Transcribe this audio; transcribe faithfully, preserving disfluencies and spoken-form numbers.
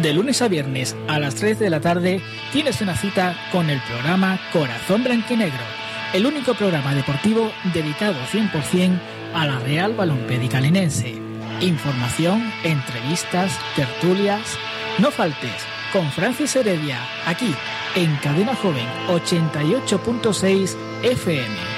De lunes a viernes a las tres de la tarde tienes una cita con el programa Corazón Blanquinegro, el único programa deportivo dedicado cien por ciento a la Real Balompédica Linense. Información, entrevistas, tertulias. No faltes con Francis Heredia, aquí en Cadena Joven ochenta y ocho punto seis F M.